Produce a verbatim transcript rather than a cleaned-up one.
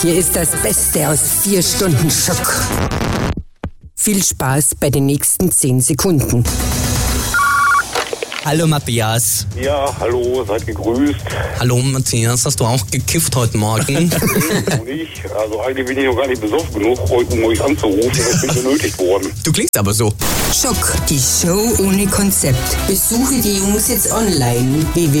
Hier ist das Beste aus vier Stunden Schock. Viel Spaß bei den nächsten zehn Sekunden. Hallo Matthias. Ja, hallo, seid gegrüßt. Hallo Matthias, hast du auch gekifft heute Morgen? Nee, noch nicht. Also eigentlich bin ich noch gar nicht besoffen genug, heute um euch anzurufen. Ich bin benötigt worden. Du klingst aber so. Schock, die Show ohne Konzept. Besuche die Jungs jetzt online. w w w